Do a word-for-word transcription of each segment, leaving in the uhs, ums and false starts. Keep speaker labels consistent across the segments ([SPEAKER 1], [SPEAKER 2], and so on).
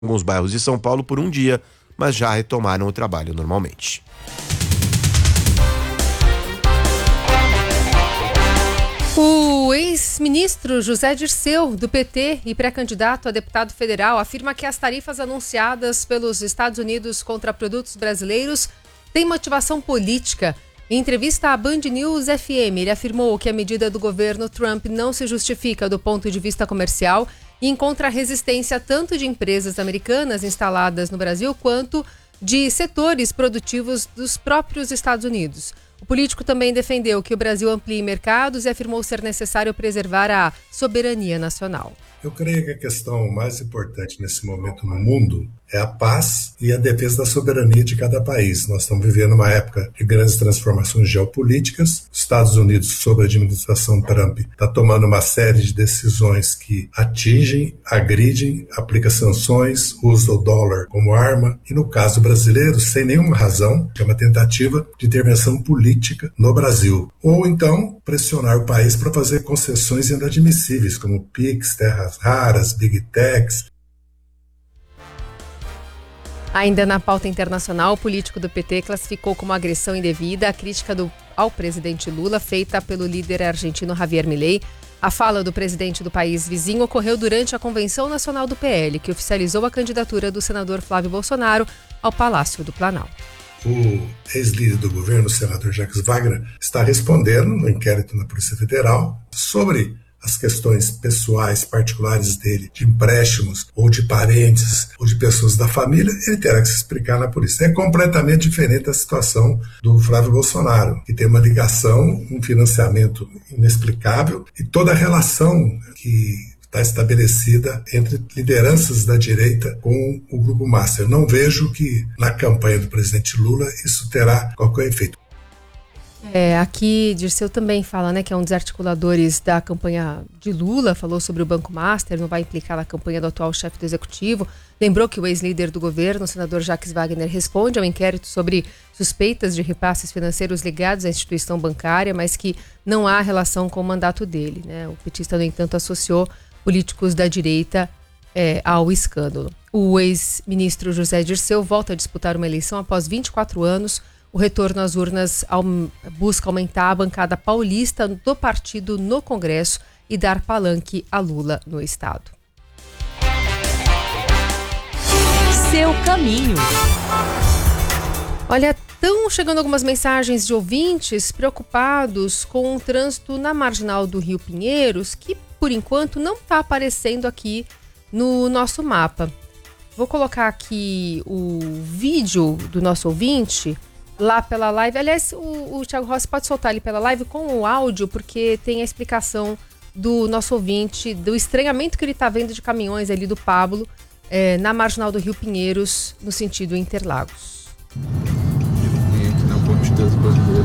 [SPEAKER 1] alguns bairros de São Paulo por um dia, mas já retomaram o trabalho normalmente.
[SPEAKER 2] O ex-ministro José Dirceu, do P T e pré-candidato a deputado federal, afirma que as tarifas anunciadas pelos Estados Unidos contra produtos brasileiros têm motivação política. Em entrevista à Band News F M, ele afirmou que a medida do governo Trump não se justifica do ponto de vista comercial e encontra resistência tanto de empresas americanas instaladas no Brasil quanto de setores produtivos dos próprios Estados Unidos. O político também defendeu que o Brasil amplie mercados e afirmou ser necessário preservar a soberania nacional.
[SPEAKER 3] Eu creio que a questão mais importante nesse momento no mundo é a paz e a defesa da soberania de cada país. Nós estamos vivendo uma época de grandes transformações geopolíticas. Os Estados Unidos, sob a administração Trump, está tomando uma série de decisões que atingem, agridem, aplica sanções, usa o dólar como arma. E no caso brasileiro, sem nenhuma razão, é uma tentativa de intervenção política no Brasil. Ou então, pressionar o país para fazer concessões inadmissíveis, como PIX, terras raras, Big Techs.
[SPEAKER 2] Ainda na pauta internacional, o político do P T classificou como agressão indevida a crítica do, ao presidente Lula feita pelo líder argentino Javier Milei. A fala do presidente do país vizinho ocorreu durante a Convenção Nacional do P L, que oficializou a candidatura do senador Flávio Bolsonaro ao Palácio do Planalto.
[SPEAKER 3] O ex-líder do governo, o senador Jacques Wagner, está respondendo no inquérito na Polícia Federal sobre as questões pessoais, particulares dele, de empréstimos, ou de parentes, ou de pessoas da família. Ele terá que se explicar na polícia. É completamente diferente da situação do Flávio Bolsonaro, que tem uma ligação, um financiamento inexplicável, e toda a relação que está estabelecida entre lideranças da direita com o Grupo Master. Não vejo que na campanha do presidente Lula isso terá qualquer efeito.
[SPEAKER 2] É, aqui Dirceu também fala, né, que é um dos articuladores da campanha de Lula, falou sobre o Banco Master, não vai implicar na campanha do atual chefe do executivo. Lembrou que o ex-líder do governo, o senador Jacques Wagner, responde ao inquérito sobre suspeitas de repasses financeiros ligados à instituição bancária, mas que não há relação com o mandato dele, né? O petista, no entanto, associou políticos da direita é, ao escândalo. O ex-ministro José Dirceu volta a disputar uma eleição após vinte e quatro anos. O retorno às urnas busca aumentar a bancada paulista do partido no Congresso e dar palanque a Lula no estado.
[SPEAKER 4] Seu caminho.
[SPEAKER 2] Olha, estão chegando algumas mensagens de ouvintes preocupados com o trânsito na marginal do Rio Pinheiros, que por enquanto não está aparecendo aqui no nosso mapa. Vou colocar aqui o vídeo do nosso ouvinte lá pela live. Aliás, o, o Thiago Rossi pode soltar ali pela live com o áudio, porque tem a explicação do nosso ouvinte, do estranhamento que ele está vendo de caminhões ali do Pablo, é, na marginal do Rio Pinheiros, no sentido Interlagos.
[SPEAKER 5] Aqui na ponte das bandeiras.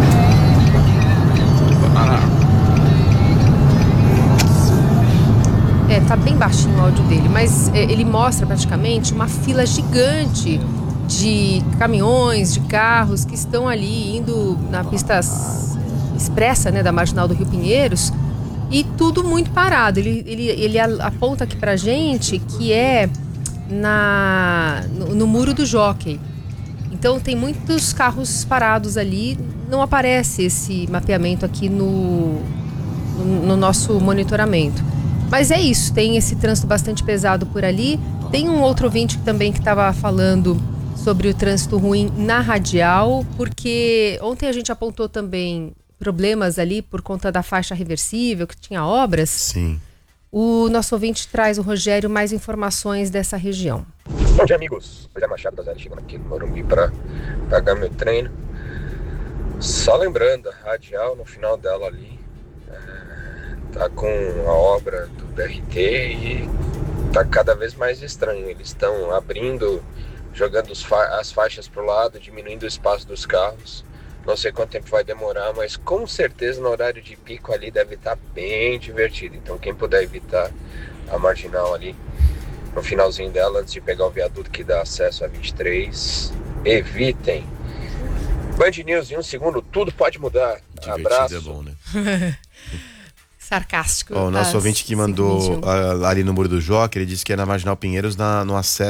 [SPEAKER 2] É, tá bem baixinho o áudio dele, mas é, ele mostra praticamente uma fila gigante de caminhões, de carros que estão ali indo na pista expressa, né, da marginal do Rio Pinheiros, e tudo muito parado. Ele, ele, ele aponta aqui pra gente que é na, no, no muro do Jockey. Então tem muitos carros parados ali, não aparece esse mapeamento aqui no, no, no nosso monitoramento. Mas é isso, tem esse trânsito bastante pesado por ali. Tem um outro ouvinte também que estava falando sobre o trânsito ruim na radial, porque ontem a gente apontou também problemas ali por conta da faixa reversível, que tinha obras.
[SPEAKER 1] Sim.
[SPEAKER 2] O nosso ouvinte traz, o Rogério, mais informações dessa região.
[SPEAKER 6] Bom dia, amigos. José Machado da Zé, chegando aqui no Morumbi para pagar meu treino. Só lembrando, a radial no final dela ali é, tá com a obra do B R T e tá cada vez mais estranho. Eles estão abrindo, jogando fa- as faixas para o lado, diminuindo o espaço dos carros. Não sei quanto tempo vai demorar, mas com certeza no horário de pico ali deve estar bem divertido. Então quem puder evitar a marginal ali no finalzinho dela, antes de pegar o viaduto que dá acesso a vinte e três, evitem. Band News, em um segundo, tudo pode mudar.
[SPEAKER 1] Divertido.
[SPEAKER 6] Abraço.
[SPEAKER 1] É bom, né?
[SPEAKER 2] sarcástico.
[SPEAKER 1] Ó, o nosso
[SPEAKER 2] às
[SPEAKER 1] ouvinte que mandou
[SPEAKER 2] cinco e vinte e um.
[SPEAKER 1] ah, ali no Muro do Joca, ele disse que é na Marginal Pinheiros, na, no acesso